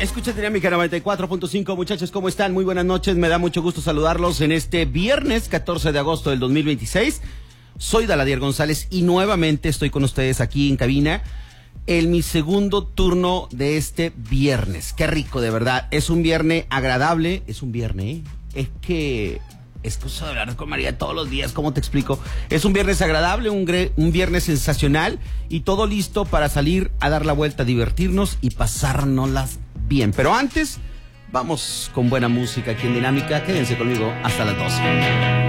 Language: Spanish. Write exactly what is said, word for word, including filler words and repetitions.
Escucha Dinámica noventa y cuatro punto cinco, muchachos, ¿cómo están? Muy buenas noches, me da mucho gusto saludarlos en este viernes catorce de agosto del dos mil veintiséis. Soy Daladier González y nuevamente estoy con ustedes aquí en cabina en mi segundo turno de este viernes. Qué rico, de verdad. Es un viernes agradable, es un viernes, ¿eh? Es que es cosa de hablar con María todos los días, ¿cómo te explico? Es un viernes agradable, un, gre- un viernes sensacional y todo listo para salir a dar la vuelta, a divertirnos y pasárnoslas bien. Pero antes, vamos con buena música aquí en Dinámica. Quédense conmigo hasta las doce.